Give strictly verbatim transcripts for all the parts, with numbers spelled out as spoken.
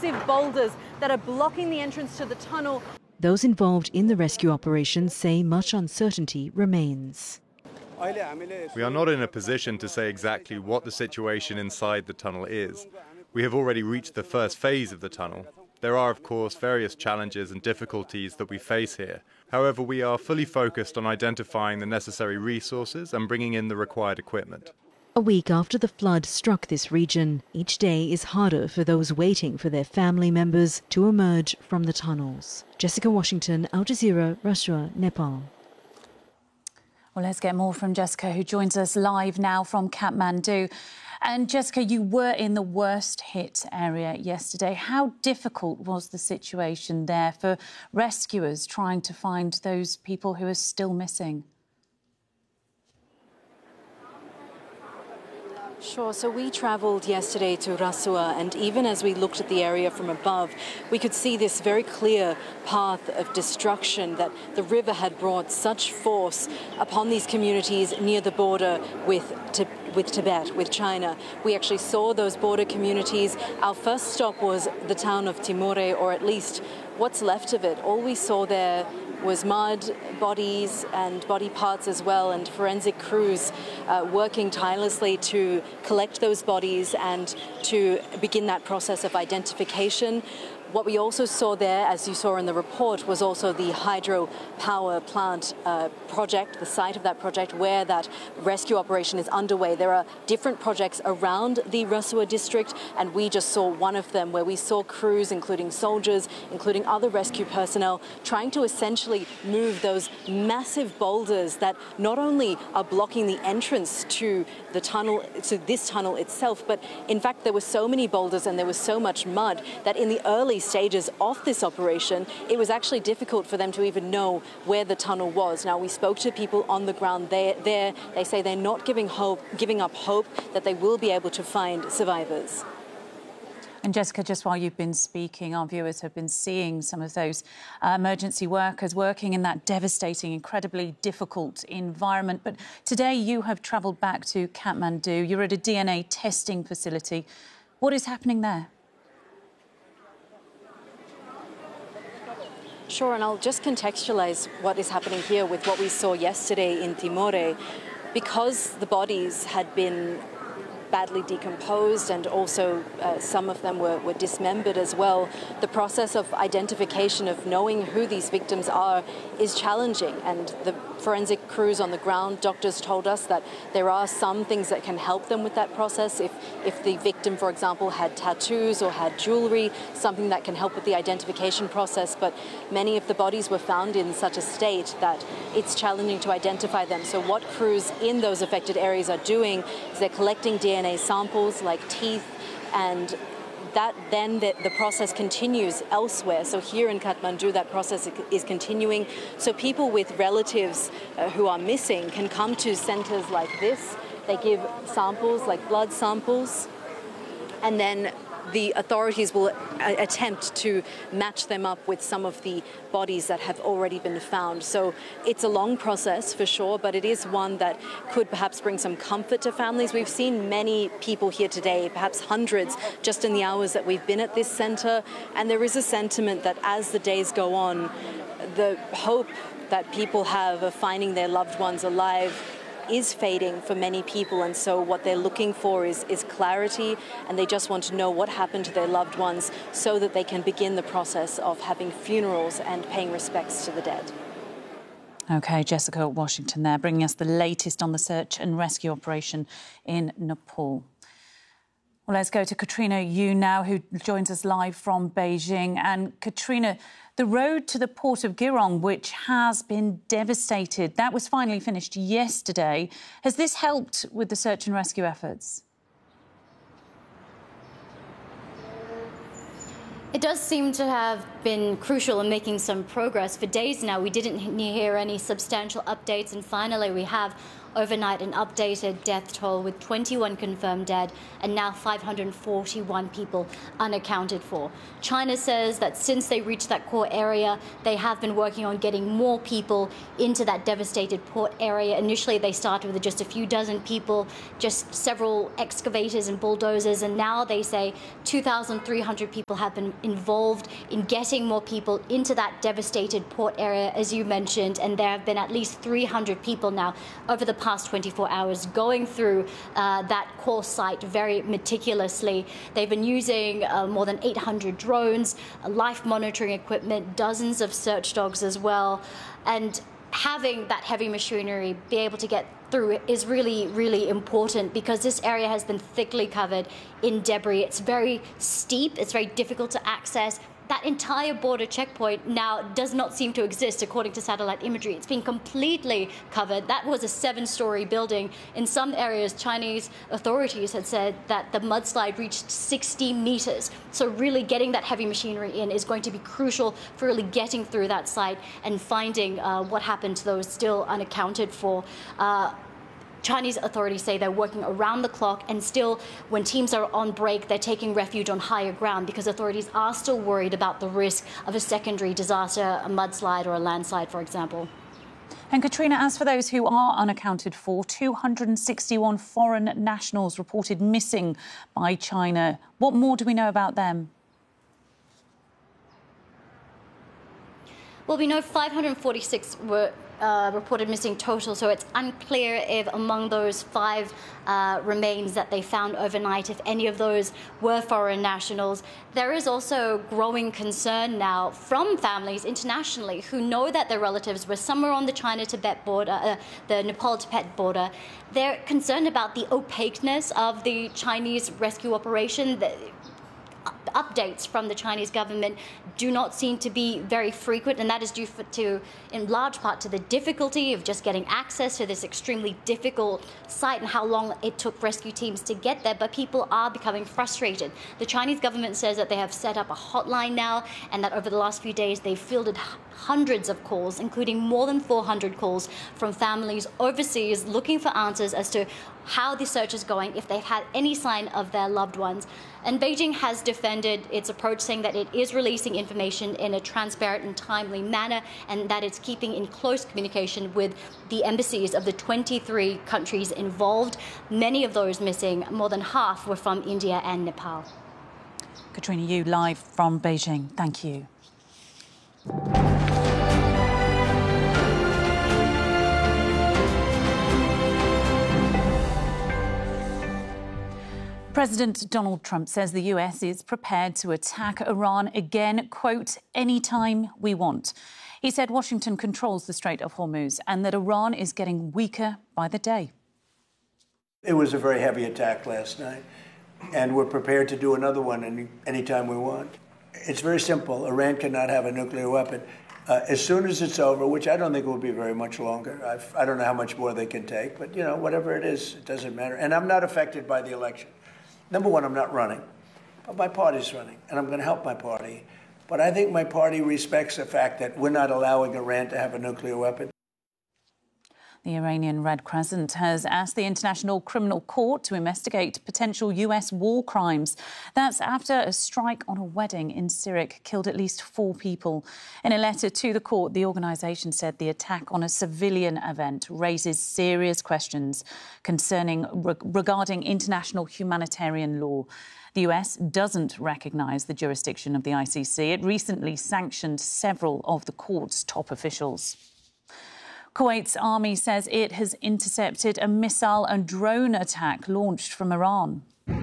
massive boulders that are blocking the entrance to the tunnel. Those involved in the rescue operation say much uncertainty remains. We are not in a position to say exactly what the situation inside the tunnel is. We have already reached the first phase of the tunnel. There are, of course, various challenges and difficulties that we face here. However, we are fully focused on identifying the necessary resources and bringing in the required equipment. A week after the flood struck this region, each day is harder for those waiting for their family members to emerge from the tunnels. Jessica Washington, Al Jazeera, Russia, Nepal. Well, let's get more from Jessica, who joins us live now from Kathmandu. And Jessica, you were in the worst hit area yesterday. How difficult was the situation there for rescuers trying to find those people who are still missing? Sure. So we travelled yesterday to Rasuwa, and even as we looked at the area from above, we could see this very clear path of destruction that the river had brought such force upon these communities near the border with Tibet. with Tibet, with China. We actually saw those border communities. Our first stop was the town of Timore, or at least what's left of it. All we saw there was mud, bodies and body parts as well, and forensic crews uh, working tirelessly to collect those bodies and to begin that process of identification. What we also saw there, as you saw in the report, was also the hydropower plant uh, project, the site of that project where that rescue operation is underway. There are different projects around the Rasuwa district, and we just saw one of them where we saw crews, including soldiers, including other rescue personnel, trying to essentially move those massive boulders that not only are blocking the entrance to the tunnel, to this tunnel itself, but in fact there were so many boulders and there was so much mud that in the early stages of this operation, it was actually difficult for them to even know where the tunnel was. Now, we spoke to people on the ground there. there. They say they're not giving hope, giving up hope that they will be able to find survivors. And Jessica, just while you've been speaking, our viewers have been seeing some of those uh, emergency workers working in that devastating, incredibly difficult environment. But today you have travelled back to Kathmandu. You're at a D N A testing facility. What is happening there? Sure, and I'll just contextualise what is happening here with what we saw yesterday in Timore. Because the bodies had been badly decomposed and also uh, some of them were, were dismembered as well, the process of identification, of knowing who these victims are, is challenging. And the forensic crews on the ground, doctors told us that there are some things that can help them with that process. If, if the victim, for example, had tattoos or had jewellery, something that can help with the identification process. But many of the bodies were found in such a state that it's challenging to identify them. So what crews in those affected areas are doing is they're collecting D N A samples like teeth, and that then the, the process continues elsewhere. So here in Kathmandu, that process is continuing. So people with relatives uh, who are missing can come to centres like this. They give samples, like blood samples, and then the authorities will attempt to match them up with some of the bodies that have already been found. So it's a long process for sure, but it is one that could perhaps bring some comfort to families. We've seen many people here today, perhaps hundreds, just in the hours that we've been at this centre, and there is a sentiment that as the days go on, the hope that people have of finding their loved ones alive is fading for many people, and so what they're looking for is, is clarity, and they just want to know what happened to their loved ones so that they can begin the process of having funerals and paying respects to the dead. OK, Jessica Washington there, bringing us the latest on the search and rescue operation in Nepal. Well, let's go to Katrina Yu now, who joins us live from Beijing. And Katrina, the road to the port of Girong, which has been devastated, that was finally finished yesterday. Has this helped with the search and rescue efforts? It does seem to have been crucial in making some progress. For days now, we didn't hear any substantial updates, and finally we have overnight an updated death toll with twenty-one confirmed dead and now five hundred forty-one people unaccounted for. China says that since they reached that core area, they have been working on getting more people into that devastated port area. Initially, they started with just a few dozen people, just several excavators and bulldozers, and now they say two thousand three hundred people have been involved in getting more people into that devastated port area, as you mentioned, and there have been at least three hundred people now over the past twenty-four hours going through uh, that core site very meticulously. They've been using uh, more than eight hundred drones, uh, life monitoring equipment, dozens of search dogs as well, and having that heavy machinery be able to get through is really, really important because this area has been thickly covered in debris. It's very steep, it's very difficult to access. That entire border checkpoint now does not seem to exist according to satellite imagery. It's been completely covered. That was a seven-story building. In some areas, Chinese authorities had said that the mudslide reached sixty meters. So really getting that heavy machinery in is going to be crucial for really getting through that site and finding uh, what happened to those still unaccounted for. Uh, Chinese authorities say they're working around the clock, and still, when teams are on break, they're taking refuge on higher ground because authorities are still worried about the risk of a secondary disaster, a mudslide or a landslide, for example. And Katrina, as for those who are unaccounted for, two hundred sixty-one foreign nationals reported missing by China. What more do we know about them? Well, we know five hundred forty-six were uh, reported missing total, so it's unclear if among those five uh, remains that they found overnight, if any of those were foreign nationals. There is also growing concern now from families internationally who know that their relatives were somewhere on the China-Tibet border, uh, the Nepal-Tibet border. They're concerned about the opaqueness of the Chinese rescue operation. The, updates from the Chinese government do not seem to be very frequent, and that is due for, to, in large part, to the difficulty of just getting access to this extremely difficult site and how long it took rescue teams to get there. But people are becoming frustrated. The Chinese government says that they have set up a hotline now, and that over the last few days they've fielded hundreds of calls, including more than four hundred calls from families overseas looking for answers as to how the search is going, if they've had any sign of their loved ones. And Beijing has defended its approach, saying that it is releasing information in a transparent and timely manner, and that it's keeping in close communication with the embassies of the twenty-three countries involved. Many of those missing, more than half, were from India and Nepal. Katrina Yu, live from Beijing. Thank you. President Donald Trump says the U S is prepared to attack Iran again, quote, anytime we want. He said Washington controls the Strait of Hormuz and that Iran is getting weaker by the day. It was a very heavy attack last night, and we're prepared to do another one any anytime we want. It's very simple. Iran cannot have a nuclear weapon. Uh, as soon as it's over, which I don't think will be very much longer. I've, I don't know how much more they can take, but, you know, whatever it is, it doesn't matter. And I'm not affected by the election. Number one, I'm not running, but my party's running, and I'm going to help my party. But I think my party respects the fact that we're not allowing Iran to have a nuclear weapon. The Iranian Red Crescent has asked the International Criminal Court to investigate potential U S war crimes. That's after a strike on a wedding in Sirik killed at least four people. In a letter to the court, the organisation said the attack on a civilian event raises serious questions concerning re- regarding international humanitarian law. The U S doesn't recognise the jurisdiction of the I C C. It recently sanctioned several of the court's top officials. Kuwait's army says it has intercepted a missile and drone attack launched from Iran.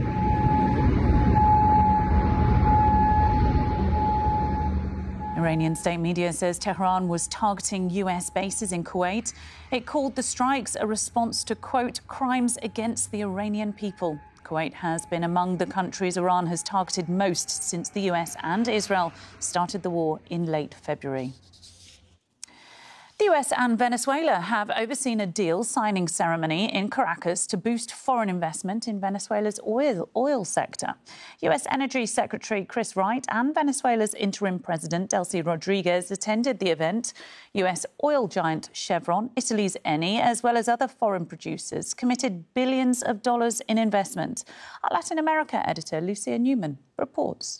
Iranian state media says Tehran was targeting U S bases in Kuwait. It called the strikes a response to, quote, crimes against the Iranian people. Kuwait has been among the countries Iran has targeted most since the U S and Israel started the war in late February. The U S and Venezuela have overseen a deal signing ceremony in Caracas to boost foreign investment in Venezuela's oil, oil sector. U S Energy Secretary Chris Wright and Venezuela's interim president Delcy Rodriguez attended the event. U S oil giant Chevron, Italy's Eni, as well as other foreign producers committed billions of dollars in investment. Our Latin America editor Lucia Newman reports.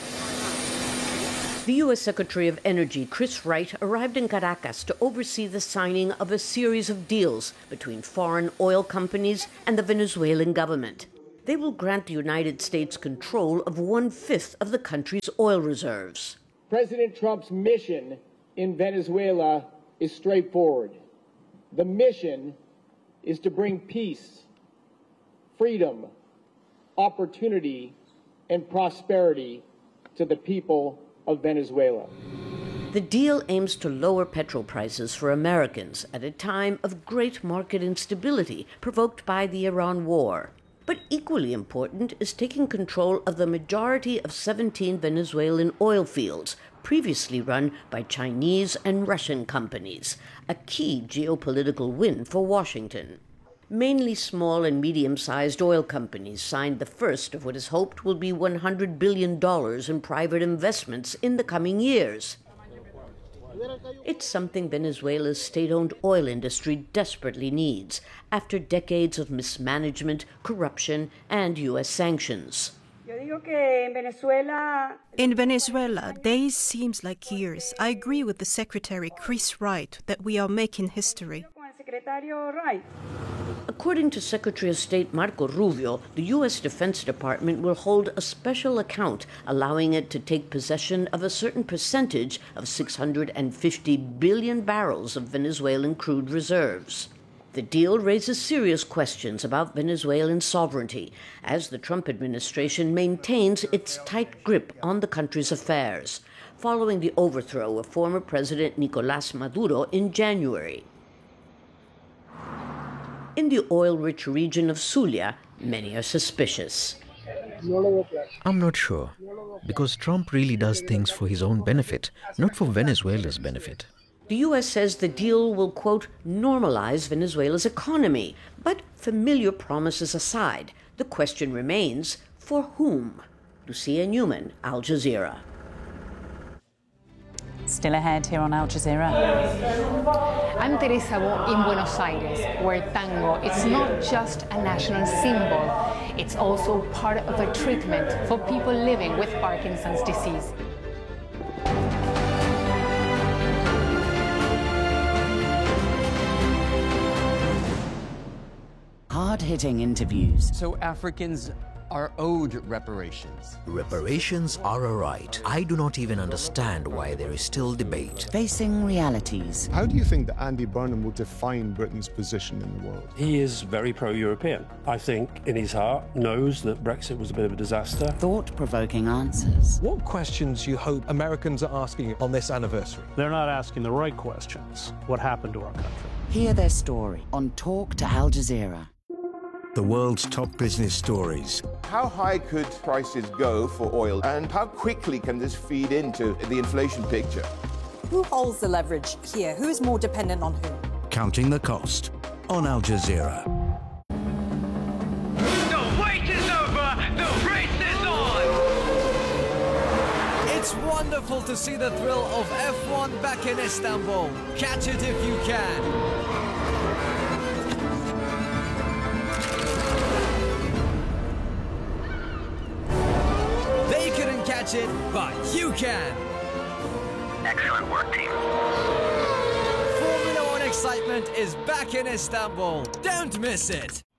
The U S Secretary of Energy, Chris Wright, arrived in Caracas to oversee the signing of a series of deals between foreign oil companies and the Venezuelan government. They will grant the United States control of one-fifth of the country's oil reserves. President Trump's mission in Venezuela is straightforward. The mission is to bring peace, freedom, opportunity, and prosperity to the people of Venezuela. The deal aims to lower petrol prices for Americans at a time of great market instability provoked by the Iran war. But equally important is taking control of the majority of seventeen Venezuelan oil fields previously run by Chinese and Russian companies, a key geopolitical win for Washington. Mainly small and medium-sized oil companies signed the first of what is hoped will be one hundred billion dollars in private investments in the coming years. It's something Venezuela's state-owned oil industry desperately needs after decades of mismanagement, corruption, and U S sanctions. In Venezuela, days seems like years. I agree with the Secretary Chris Wright that we are making history. According to Secretary of State Marco Rubio, the U S Defense Department will hold a special account allowing it to take possession of a certain percentage of six hundred fifty billion barrels of Venezuelan crude reserves. The deal raises serious questions about Venezuelan sovereignty as the Trump administration maintains its tight grip on the country's affairs, following the overthrow of former President Nicolás Maduro in January. In the oil-rich region of Zulia, many are suspicious. I'm not sure, because Trump really does things for his own benefit, not for Venezuela's benefit. The U S says the deal will, quote, normalize Venezuela's economy. But familiar promises aside, the question remains, for whom? Lucia Newman, Al Jazeera. Still ahead here on Al Jazeera. I'm Teresa Bo in Buenos Aires, where tango is not just a national symbol, it's also part of a treatment for people living with Parkinson's disease. Hard-hitting interviews. So Africans are owed reparations. Reparations are a right. I do not even understand why there is still debate. Facing realities. How do you think that Andy Burnham will define Britain's position in the world? He is very pro-European. I think in his heart knows that Brexit was a bit of a disaster. Thought-provoking answers. What questions do you hope Americans are asking on this anniversary? They're not asking the right questions. What happened to our country? Hear their story on Talk to Al Jazeera. The world's top business stories. How high could prices go for oil, and how quickly can this feed into the inflation picture? Who holds the leverage here? Who is more dependent on whom? Counting the cost on Al Jazeera. The wait is over! The race is on! It's wonderful to see the thrill of F one back in Istanbul. Catch it if you can. Catch it, but you can. Excellent work, team. Formula One excitement is back in Istanbul. Don't miss it.